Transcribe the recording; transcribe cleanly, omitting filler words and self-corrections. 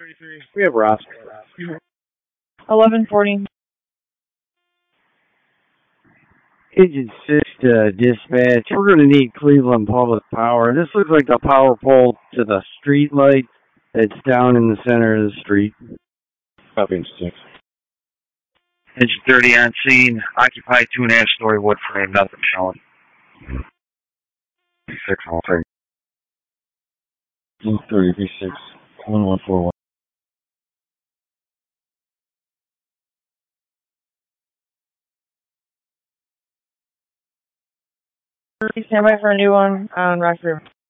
We have Ross. 1140. Agent 6 dispatch. We're going to need Cleveland Public Power. This looks like the power pole to the street light that's down in the center of the street. Copy, Agent 6. Engine 30 on scene. Occupied 2.5-story wood frame. Nothing showing. 6 all 30. 30, V6, 1141. Stand by for a new one on record.